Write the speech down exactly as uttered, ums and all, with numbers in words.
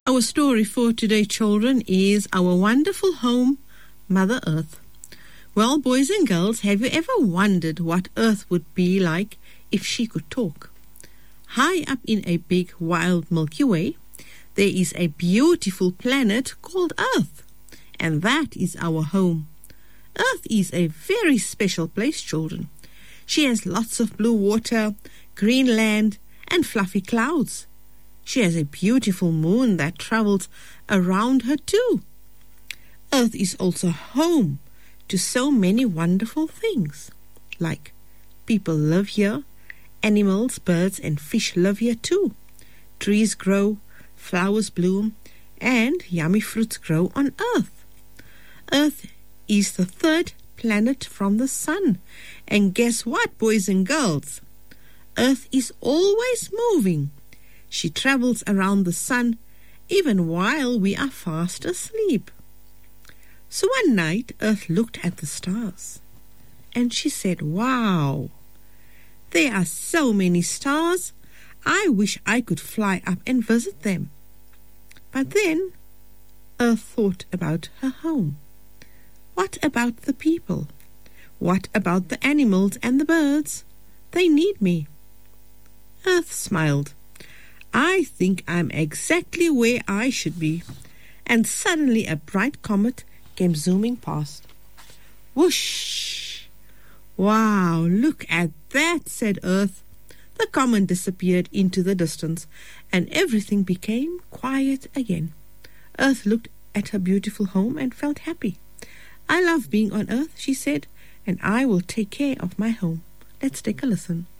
Our story for today, children, is Our Wonderful Home, Mother Earth. Well, boys and girls, have you ever wondered what Earth would be like if she could talk? High up in a big, wild Milky Way, there is a beautiful planet called Earth, and that is our home. Earth is a very special place, children. She has lots of blue water, green land, and fluffy clouds. She has a beautiful moon that travels around her too. Earth is also home to so many wonderful things, like people live here, animals, birds, and fish live here too. Trees grow, flowers bloom, and yummy fruits grow on Earth. Earth is the third planet from the sun. And guess what, boys and girls? Earth is always moving. She travels around the sun even while we are fast asleep. So one night, Earth looked at the stars, and she said, "Wow, there are so many stars. I wish I could fly up and visit them." But then Earth thought about her home. What about the people? What about the animals and the birds? They need me. Earth smiled. "I think I'm exactly where I should be." And suddenly a bright comet came zooming past. Whoosh! "Wow, look at that," said Earth. The comet disappeared into the distance, and everything became quiet again. Earth looked at her beautiful home and felt happy. "I love being on Earth," she said, "and I will take care of my home." Let's take a listen.